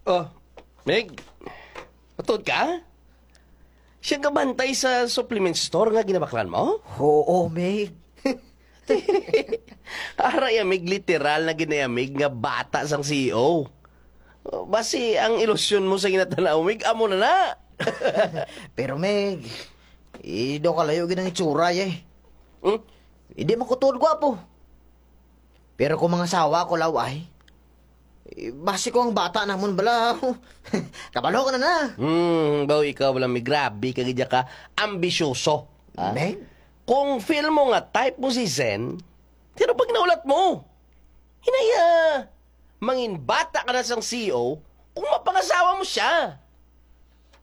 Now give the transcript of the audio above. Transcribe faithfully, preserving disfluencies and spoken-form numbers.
Oh, Meg, patod ka? Siya ka bantay sa supplement store nga ginabaklan mo? Oo, Meg. Ara yamig literal na ginayamig nga bata sang C E O. Oh, basi ang ilusyon mo sa ginatanaw, Meg, amo na na. Pero, Meg, eh, daw kalayo ginang itsura, eh. Hmm? Hindi man ko tuod gwapo. Pero kung mga sawa ko laway, eh, basi ko ang bata namon bala. Kabalo ka na na. Hmm, baw ikaw wala may grabe kagidya ka, ambisyoso. Ha? Meg? Kung feel mo nga type mo si Zen, pero pag naulat mo, hinaya, mangin bata ka na sang C E O, kung mapangasawa mo siya.